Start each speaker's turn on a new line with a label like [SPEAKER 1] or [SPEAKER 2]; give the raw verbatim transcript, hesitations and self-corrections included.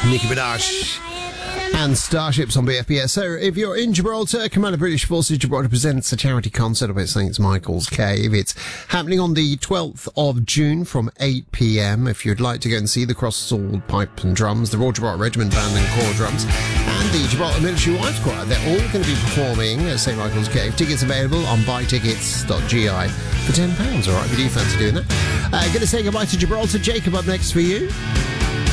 [SPEAKER 1] Nicki Minaj and Starships on B F B S. So if you're in Gibraltar, Commander British Forces Gibraltar presents a charity concert up at Saint Michael's Cave. It's happening on the twelfth of June from eight p.m. If you'd like to go and see the Cross Sword Pipe and Drums, the Royal Gibraltar Regiment Band and Corps Drums, and the Gibraltar Military Wives Choir, they're all going to be performing at Saint Michael's Cave. Tickets available on buy tickets dot g i for ten pounds. All right, if you do fancy doing that. Uh, going to say goodbye to Gibraltar. Jacob up next for you.